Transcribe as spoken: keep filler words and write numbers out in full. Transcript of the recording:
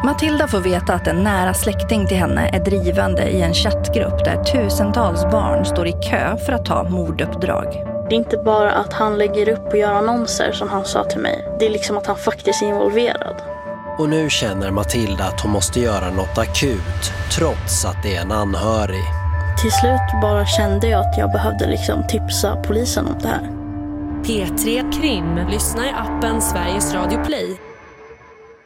Matilda får veta att en nära släkting till henne är drivande i en chattgrupp där tusentals barn står i kö för att ta morduppdrag. Det är inte bara att han lägger upp och gör annonser som han sa till mig. Det är liksom att han faktiskt är involverad. Och nu känner Matilda att hon måste göra något akut, trots att det är en anhörig. Till slut bara kände jag att jag behövde liksom tipsa polisen om det här. P tre Krim. Lyssna i appen Sveriges Radio Play